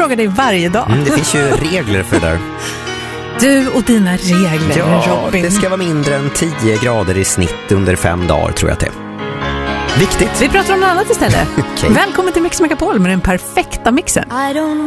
frågar dig varje dag. Det finns ju regler för det där. Du och dina regler, Robin. Det ska vara mindre än 10 grader i snitt under 5 dagar, tror jag att det är. Viktigt. Vi pratar om något annat istället. Okay. Välkommen till Mix Megapol med den perfekta mixen.